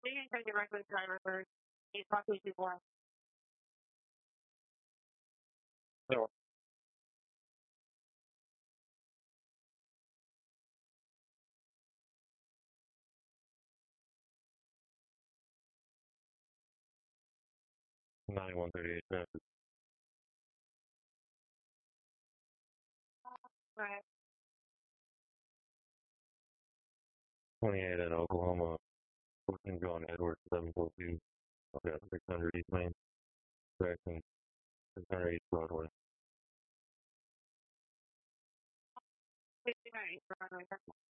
We can check the record driver first. 81224. No. 9138 Memphis. Right. 28 at Oklahoma. 14 John Edwards 742. I've got 600 East Main. Direction 600 East Broadway. 600 East Broadway.